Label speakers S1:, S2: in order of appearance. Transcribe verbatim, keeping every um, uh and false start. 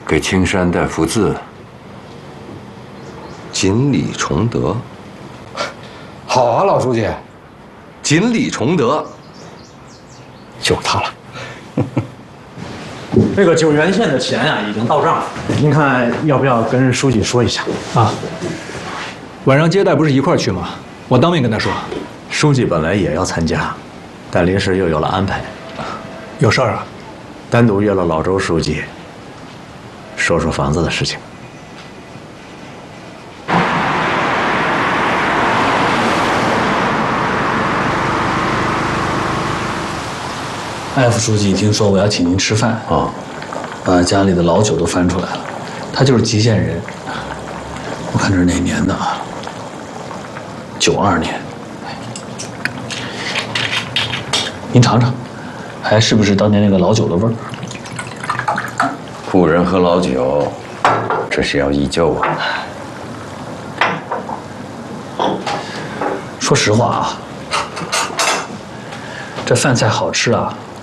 S1: 给青山带幅字。
S2: 锦鲤崇德。
S3: 好啊，老书记。
S2: 锦鲤崇德。
S3: 就是他了。
S4: 这个九原县的钱啊，已经到账了。您看要不要跟书记说一下
S5: 啊？晚上接待不是一块儿去吗？我当面跟他说。
S4: 书记本来也要参加，但临时又有了安排。
S5: 有事儿啊？
S4: 单独约了老周书记，说说房子的事情。
S6: 艾副书记听说我要请您吃饭啊，把家里的老酒都翻出来了。他就是吉县人，我看这是哪年的啊？九二年。您尝尝，还是不是当年那个老酒的味儿？
S1: 富人喝老酒，这是要忆旧啊。
S6: 说实话啊，这饭菜好吃啊，